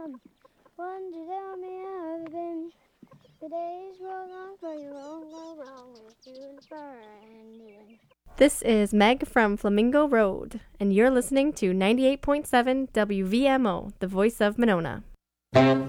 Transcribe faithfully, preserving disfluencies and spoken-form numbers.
One to tell me how I've been. The days roll on, but you won't go wrong with you and the fur ending. This is Meg from Flamingo Road, and you're listening to ninety-eight point seven W V M O, the voice of Monona.